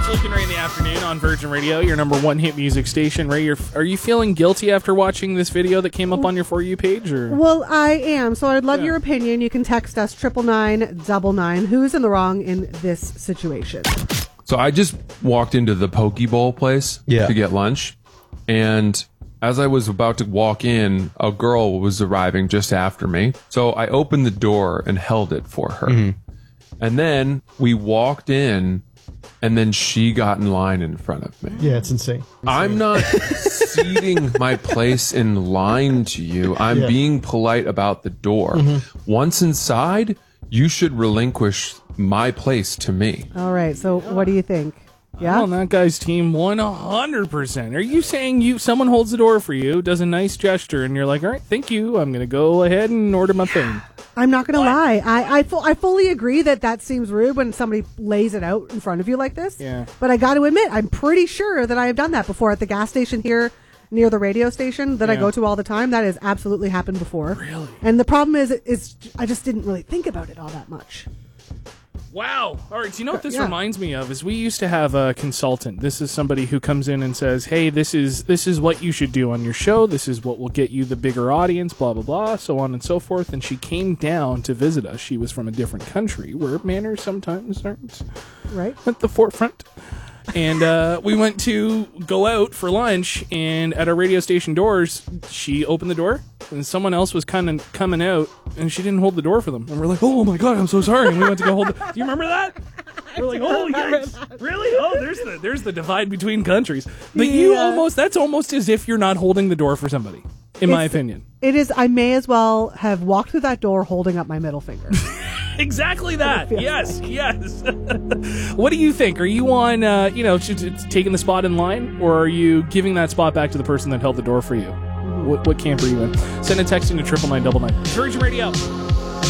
It's Luke and Ray in the afternoon on Virgin Radio, your number one hit music station. Ray, are you feeling guilty after watching this video that came up on your For You page? Or? Well, I am. So I'd love your opinion. You can text us 99999. Who's in the wrong in this situation? So I just walked into the Poke Bowl place to get lunch. And as I was about to walk in, a girl was arriving just after me. So I opened the door and held it for her. Mm-hmm. And then we walked in, and then she got in line in front of me. Yeah, it's insane. I'm not ceding my place in line to you. I'm being polite about the door. Mm-hmm. Once inside, you should relinquish my place to me. All right. So what do you think? Yeah. On that guy's team, 100%. Are you saying someone holds the door for you, does a nice gesture, and you're like, all right, thank you. I'm going to go ahead and order my thing. I'm not going to lie. I fully agree that seems rude when somebody lays it out in front of you like this. Yeah. But I got to admit, I'm pretty sure that I have done that before at the gas station here near the radio station that I go to all the time. That has absolutely happened before. Really? And the problem is I just didn't really think about it all that much. Wow. All right. Do you know what this reminds me of? Is we used to have a consultant. This is somebody who comes in and says, hey, this is what you should do on your show. This is what will get you the bigger audience, blah, blah, blah, so on and so forth. And she came down to visit us. She was from a different country where manners sometimes aren't at the forefront. And we went to go out for lunch, and at our radio station doors, she opened the door, and someone else was kind of coming out, and she didn't hold the door for them. And we're like, oh my God, I'm so sorry. And we went to go hold it. Do you remember that? We're like, oh, yes. Really? Oh, there's the divide between countries. But that's almost as if you're not holding the door for somebody, in my opinion. It is. I may as well have walked through that door holding up my middle finger. Exactly that. Yes. What do you think? Are you on, taking the spot in line, or are you giving that spot back to the person that held the door for you? What camp are you in? Send a text into 99999. Virgin Radio.